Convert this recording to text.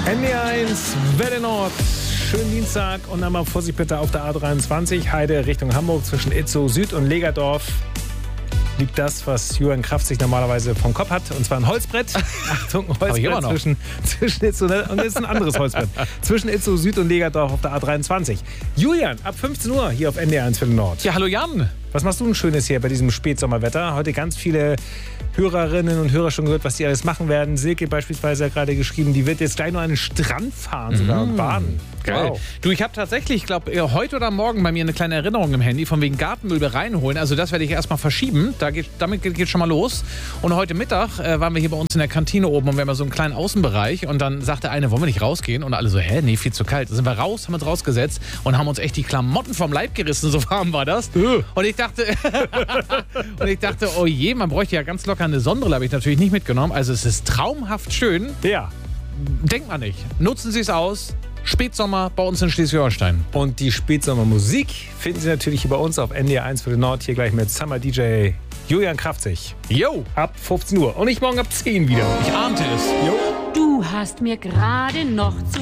NDR1, Welle Nord. Schönen Dienstag und einmal Vorsicht bitte auf der A23, Heide Richtung Hamburg zwischen Itzehoe Süd und Legerdorf. Liegt das, was Julian Kraft sich normalerweise vom Kopf hat, und zwar ein Holzbrett. Achtung, Holzbrett zwischen Itzehoe, und das ist ein anderes Holzbrett. Zwischen Itzehoe Süd und Legerdorf auf der A23. Julian, ab 15 Uhr hier auf NDR1 Welle Nord. Ja, hallo Jan. Was machst du denn Schönes hier bei diesem Spätsommerwetter? Heute ganz viele Hörerinnen und Hörer schon gehört, was die alles machen werden. Silke beispielsweise hat gerade geschrieben, die wird jetzt gleich noch an den Strand fahren sogar und baden. Geil. Wow. Du, ich habe tatsächlich, ich glaube, heute oder morgen bei mir eine kleine Erinnerung im Handy von wegen Gartenmüll reinholen. Also das werde ich erstmal verschieben. Damit geht schon mal los. Und heute Mittag waren wir hier bei uns in der Kantine oben und wir haben ja so einen kleinen Außenbereich. Und dann sagte eine, wollen wir nicht rausgehen? Und alle so, nee, viel zu kalt. Da sind wir raus, haben uns rausgesetzt und haben uns echt die Klamotten vom Leib gerissen. So warm war das. Und ich dachte, oh je, man bräuchte ja ganz locker eine Sonnenbrille, habe ich natürlich nicht mitgenommen. Also es ist traumhaft schön. Ja. Denkt man nicht. Nutzen Sie es aus. Spätsommer bei uns in Schleswig-Holstein. Und die Spätsommermusik finden Sie natürlich hier bei uns auf NDR1 Welle Nord. Hier gleich mit Summer DJ Julian Kraftzig. Jo. Ab 15 Uhr. Und nicht morgen ab 10 wieder. Ich ahnte es. Jo. Du hast mir gerade noch zu